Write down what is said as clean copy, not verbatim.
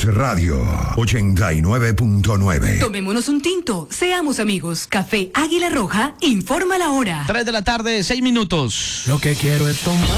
Radio 89.9. Tomémonos un tinto, seamos amigos. Café Águila Roja, informa la hora. 3 de la tarde, 6 minutos. Lo que quiero es tomar.